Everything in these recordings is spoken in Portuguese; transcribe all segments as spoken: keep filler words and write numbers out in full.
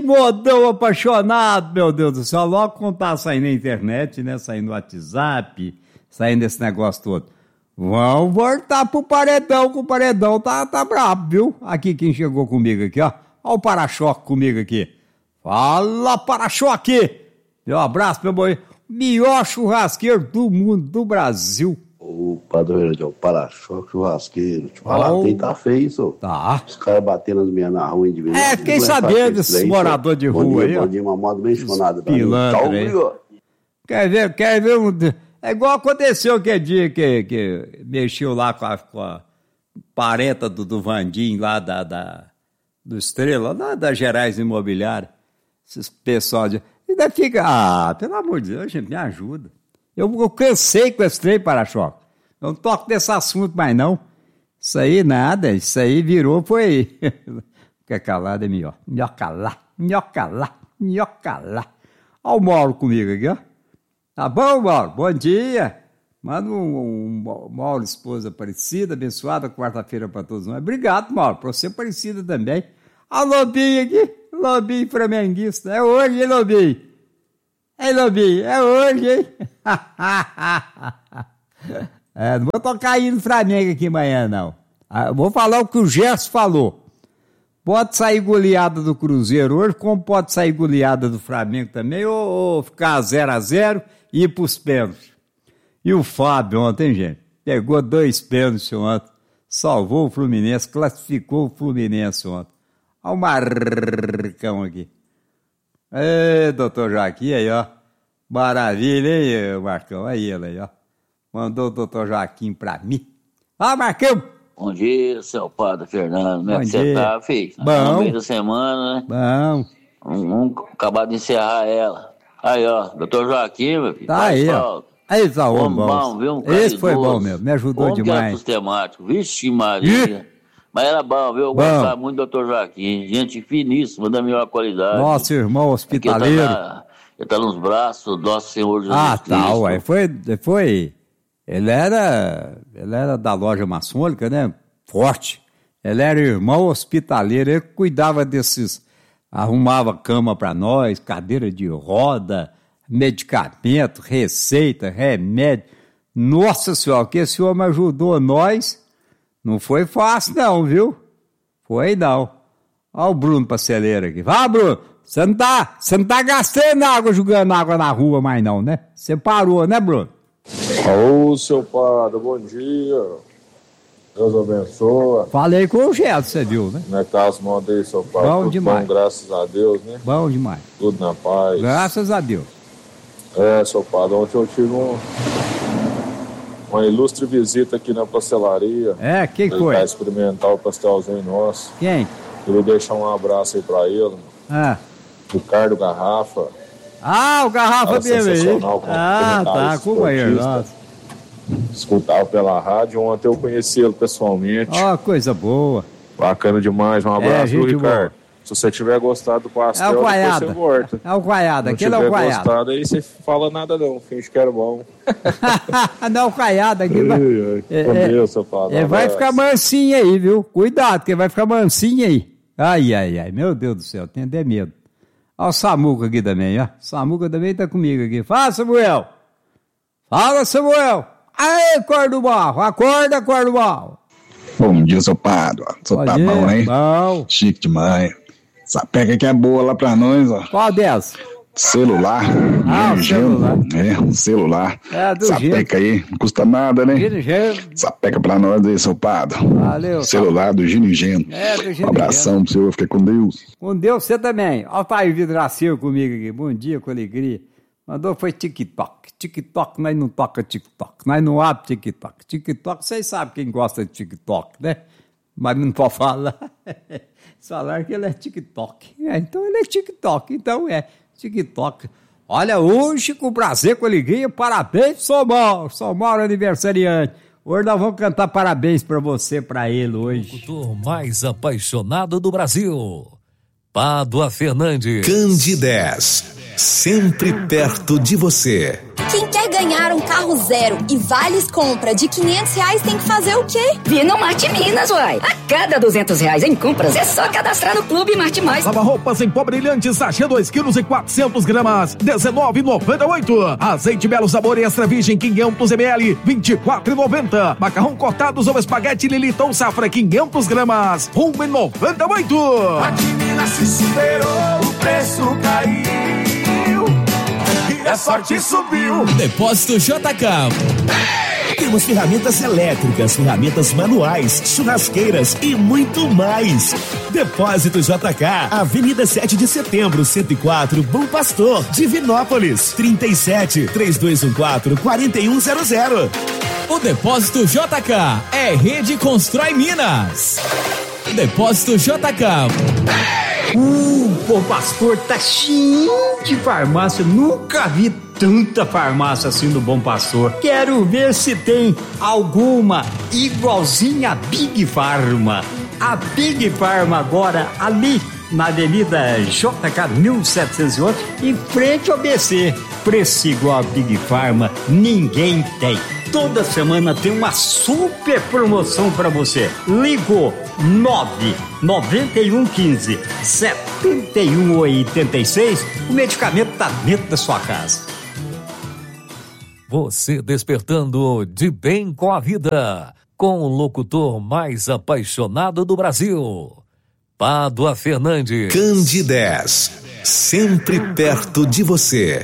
Modão apaixonado, meu Deus do céu. Logo quando tá saindo na internet, né? Saindo no WhatsApp, saindo esse negócio todo. Vão voltar pro paredão, que o paredão tá, tá brabo, viu? Aqui quem chegou comigo aqui, ó. Olha o para-choque comigo aqui. Fala, para-choque! Meu abraço, meu boi. Melhor churrasqueiro do mundo, do Brasil. Ô, padroeiro, o para-choque churrasqueiro. Te falar, oh. Quem tá feio, isso. Tá. Os caras batendo nas minhas na rua individual. É, fiquei sabendo desses moradores de rua aí, ó. Bom dia, uma moda bem chonada. Pilantra aí. Quer ver, quer ver um... É igual aconteceu aquele dia que, que mexeu lá com a, com a parenta do, do Vandim lá da, da, do Estrela, lá da Gerais Imobiliária. Esses pessoal de... Ainda fica... Ah, pelo amor de Deus, gente, me ajuda. Eu, eu cansei com esse trem para-choque. Eu não toco desse assunto mais, não. Isso aí nada, isso aí virou, foi... Fica calado é melhor. Melhor calar, melhor calar, melhor calar. Olha o Mauro comigo aqui, ó. Tá bom, Mauro? Bom dia. Manda um, um, um Mauro, esposa Aparecida, abençoada quarta-feira para todos nós. Obrigado, Mauro. Para você, Aparecida também. A Lobinho aqui, Lobinho flamenguista. É hoje, hein, Lobinho? Ei, Lobinho, é hoje, hein? É, não vou tocar aí no Flamengo aqui amanhã, não. Ah, vou falar o que o Gerson falou. Pode sair goleada do Cruzeiro hoje, como pode sair goleada do Flamengo também, ou, ou ficar zero a zero e ir pros pênaltis. E o Fábio ontem, gente, pegou dois pênaltis ontem, salvou o Fluminense, classificou o Fluminense ontem. Olha o Marcão aqui. Ê, doutor Joaquim, aí, ó. Maravilha, hein, Marcão? Aí ele aí, ó. Mandou o doutor Joaquim pra mim. Ó, Marcão! Bom dia, seu padre Fernando. Como é que você tá, filho? Bom. No meio da semana, né? Bom. Vamos acabar de encerrar ela. Aí, ó, doutor Joaquim, meu filho. Tá aí, ó. Aí, tá bom, bom, viu? Um esse foi bom mesmo, me ajudou Como demais. Que era sistemático? Vixe, Maria. Mas era bom, viu? Eu bom. gostava muito do doutor Joaquim. Gente finíssima, da melhor qualidade. Nosso irmão hospitaleiro. Ele tá, ele tá nos braços do nosso Senhor Jesus ah, Cristo. Ah, tá, ué. Foi... foi... Ele era, ele era da loja maçônica, né? Forte. Ele era irmão hospitaleiro, ele cuidava desses, arrumava cama para nós, cadeira de roda, medicamento, receita, remédio. Nossa Senhora, que esse homem ajudou nós, não foi fácil não, viu? Foi não. Olha o Bruno Paceleiro aqui. Vai, Bruno, você não tá, você não tá gastando água, jogando água na rua mais não, né? Você parou, né, Bruno? Ô, seu padre, bom dia. Deus abençoe. Falei com o Gerson, você viu, né? Como é que tá as mãos aí, seu padre? Bom Tudo demais. Bom, graças a Deus, né? Bom demais. Tudo na paz. Graças a Deus. É, seu padre, ontem eu tive um, uma ilustre visita aqui na pastelaria. É, quem ele foi? Vai experimentar o pastelzinho nosso. Quem? Queria deixar um abraço aí pra ele. Ah. Ricardo Garrafa. Ah, o Garrafa mesmo aí. Ah, tá, como aí, nossa. Escutava pela rádio, ontem eu conheci ele pessoalmente. Ó, oh, coisa boa. Bacana demais, um abraço, é, viu, Ricardo? Boa. Se você tiver gostado do pastel, é o depois você volta. É o Guaiada, Se aquele é o Guaiada. Se tiver gostado, aí você fala nada não, finge que era bom. Não, o Guaiada aqui vai... É, com Deus, seu padre. Ele vai ficar mansinho aí, viu? Cuidado, que ele vai ficar mansinho aí. Ai, ai, ai, meu Deus do céu, tem até medo. Olha o Samuca aqui também, ó. O Samuca também tá comigo aqui. Fala, Samuel! Fala, Samuel! Aê, Cordo Barro! Acorda, Cordo Barro! Bom dia, seu padre. Só tá dia, bom, hein? Bom. Chique demais. Sapeca que é boa lá pra nós, ó. Qual dessa? Celular. Ah, o celular. É, um celular. É, do Sapeca aí, não custa nada, né? Gino Geno. Sapeca pra nós aí, seu padre. Valeu. Celular tá. do Gino Geno. É, do Gino Um abração pro senhor, fica com Deus. Com Deus, você também. Olha o pai Vidracil comigo aqui. Bom dia, com alegria. Mandou foi TikTok. TikTok, nós não toca TikTok. Nós não abre TikTok. TikTok, vocês sabem quem gosta de TikTok, né? Mas não pode falar. Falaram que ele é TikTok. É, então ele é TikTok. Então é TikTok. Olha, hoje, com prazer, com alegria, parabéns, Somar. Somar aniversariante. Hoje nós vamos cantar parabéns pra você, pra ele hoje. O locutor mais apaixonado do Brasil. Pádua Fernandes. Candidez, sempre perto de você. Quem quer ganhar um carro zero e vales compra de quinhentos reais tem que fazer o quê? Vir no Marte Minas, uai. A cada duzentos reais em compras é só cadastrar no Clube Marte Mais. Lava-roupas em pó brilhante, sachê dois quilos e quatrocentos gramas, dezenove reais e noventa e oito centavos. Azeite Belo Sabor Extra Virgem quinhentos mililitros, vinte e quatro reais e noventa centavos. Macarrão cortados ou espaguete Lilita ou Safra quinhentas gramas, um real e noventa e oito centavos. Marte Minas se superou, o preço caiu e a sorte subiu. Depósito J K. Temos ferramentas elétricas, ferramentas manuais, churrasqueiras e muito mais. Depósito J K, Avenida sete de Setembro, cento e quatro, Bom Pastor, Divinópolis, trinta e sete, três dois um quatro, quatro um zero zero. O Depósito J K é Rede Constrói Minas. Depósito J K. Uh, Bom Pastor tá cheio de farmácia, nunca vi tanta farmácia assim no Bom Pastor. Quero ver se tem alguma igualzinha a Big Pharma. A Big Pharma agora ali na Avenida J K mil setecentos e oito, em frente ao B C. Preço igual a Big Pharma ninguém tem. Toda semana tem uma super promoção para você. Ligou nove nove um cinco sete um oito seis. O medicamento tá dentro da sua casa. Você despertando de bem com a vida, com o locutor mais apaixonado do Brasil, Pádua Fernandes. Candidez, sempre perto de você.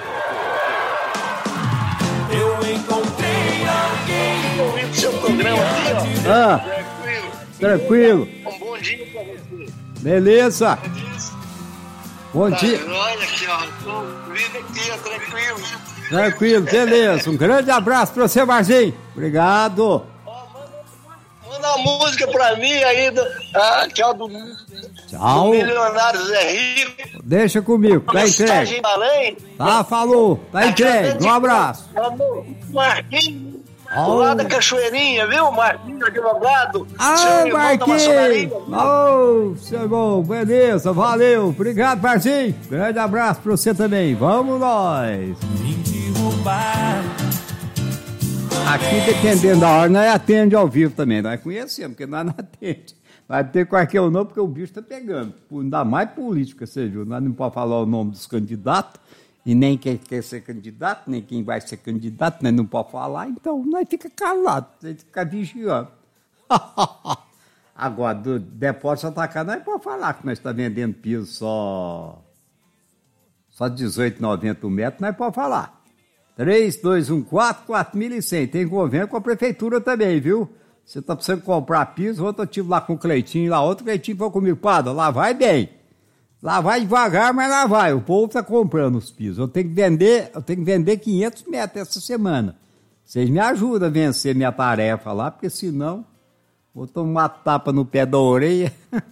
Eu encontrei alguém. Ouvindo seu programa aqui, ó. Ah, tranquilo. tranquilo. Um bom dia pra você. Beleza. Bom Tá, dia. olha aqui, ó. Tô vindo aqui, ó, tranquilo. Tranquilo, beleza. Um grande abraço pra você, Marzinho. Obrigado. Manda uma música pra mim aí, do, ah, que é o do, Tchau. do Milionário Zé Rico. Deixa comigo, tá entregue. Tá, falou, tá entregue. Um abraço. Marquinhos, Oh. lá da Cachoeirinha, viu? Marquinhos, advogado. Ah, Marquinhos. Ô, seu bom, beleza, valeu. Obrigado, Marzinho. Grande abraço pra você também. Vamos nós. Aqui, dependendo da hora, nós atende ao vivo também. Nós conhecemos, porque nós não atende. Vai ter qualquer nome, porque o bicho tá pegando. Ainda mais política, você viu. Nós não podemos falar o nome dos candidatos, e nem quem quer ser candidato, nem quem vai ser candidato, nós não podemos falar, então nós fica calado, nós fica vigiando. Agora, do depósito atacar, nós podemos falar que nós estamos vendendo piso só, só dezoito reais e noventa centavos o metro, nós podemos falar. três dois um quatro, quatro mil e cem. Tem convênio com a prefeitura também, viu? Você tá precisando comprar piso, outro eu tive lá com o Cleitinho, lá outro Cleitinho foi comigo, Pádua, lá vai bem. Lá vai devagar, mas lá vai. O povo tá comprando os pisos. Eu tenho que vender, eu tenho que vender quinhentos metros essa semana. Vocês me ajudam a vencer minha tarefa lá, porque senão vou tomar uma tapa no pé da orelha.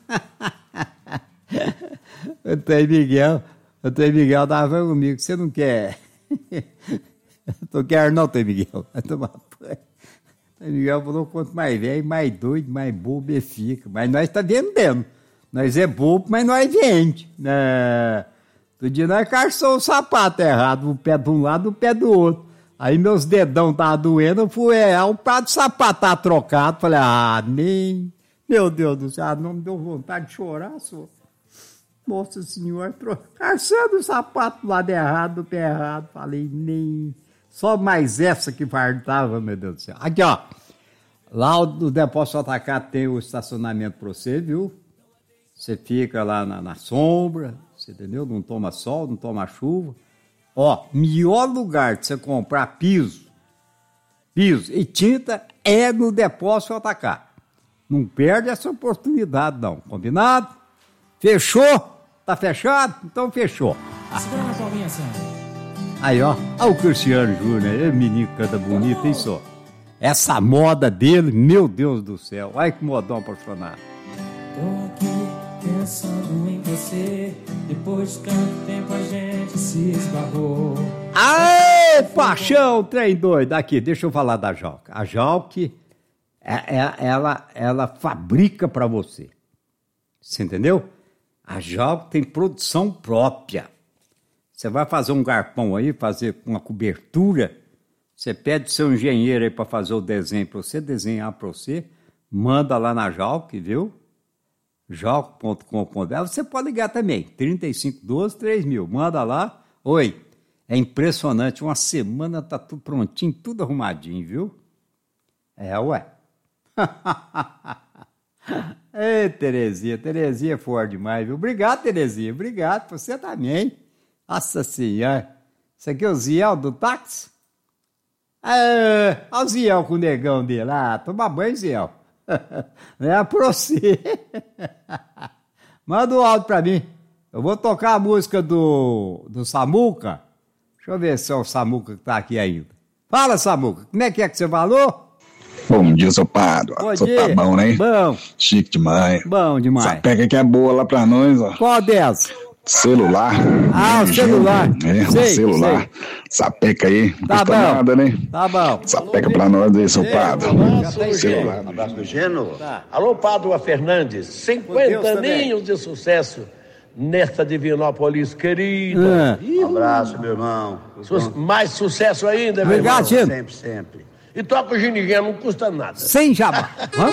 Eu tenho Miguel, eu tenho Miguel, tava comigo, você não quer... Eu quero não, tem Miguel. Vai tomar banho. O Miguel falou: quanto mais velho, mais doido, mais bobo ele fica. Mas nós está vendendo. Nós é bobo, mas nós vende. É... Todo dia nós calçou o sapato errado, o pé de um lado, o pé do outro. Aí meus dedão estavam doendo, eu fui, é, o pé do sapato tá trocado. Falei, ah, nem. Meu Deus do céu, não me deu vontade de chorar, só. Nossa Senhora, tro... calçando o sapato do lado errado, do pé errado. Falei, nem. Só mais essa que faltava, meu Deus do céu. Aqui, ó. Lá o Depósito J K tem o estacionamento para você, viu? Você fica lá na, na sombra, você entendeu? Não toma sol, não toma chuva. Ó, melhor lugar de você comprar piso, piso e tinta é no Depósito J K. Não perde essa oportunidade, não. Combinado? Fechou? Tá fechado? Então fechou. Segura na palminha, Sandra. Aí, ó, olha o Cristiano Júnior, ele menino que canta bonito, hein, só. Essa moda dele, meu Deus do céu, olha que modão apaixonado. Tô aqui pensando em você, depois de tanto tempo a gente se esbarrou. Aê, paixão, trem doido. Aqui, deixa eu falar da Jalk. A Jalk, é, é, ela, ela fabrica pra você. Você entendeu? A Jalk tem produção própria. Você vai fazer um garpão aí, fazer uma cobertura, você pede seu engenheiro aí para fazer o desenho para você, desenhar para você, manda lá na Jalco, viu? jalco ponto com ponto br. Você pode ligar também, trinta e cinco doze, três mil. Manda lá. Oi, é impressionante, uma semana tá tudo prontinho, tudo arrumadinho, viu? É, ué. Ei, Terezinha, Terezinha é forte demais, viu? Obrigado, Terezinha, obrigado, você também. Nossa Senhora. Isso aqui é o Ziel do táxi? É, olha o Ziel com o negão dele. Ah, toma banho, Ziel. Não é pra você. Manda um áudio pra mim. Eu vou tocar a música do, do Samuca. Deixa eu ver se é o Samuca que tá aqui ainda. Fala, Samuca, como é que é que você falou? Bom dia, seu Pado. Bom Só dia. tá bom, né? Bom. Chique demais. Bom demais. Essa pega que é boa lá pra nós, ó. Qual dessa? Celular. Ah, o celular. É, Sei, o celular. sei. Sapeca aí. Não Tá custa bom. nada, né? Tá bom. Sapeca pra nós aí, seu Pado. Celular. Um abraço do Geno. Alô, Pádua Fernandes. cinquenta aninhos de sucesso nesta Divinópolis querida. Um abraço, meu irmão. Su- mais sucesso ainda, meu Obrigado, irmão. Geno. Sempre, sempre. E toca o giniguinha, não custa nada. Sem jabá. Hã?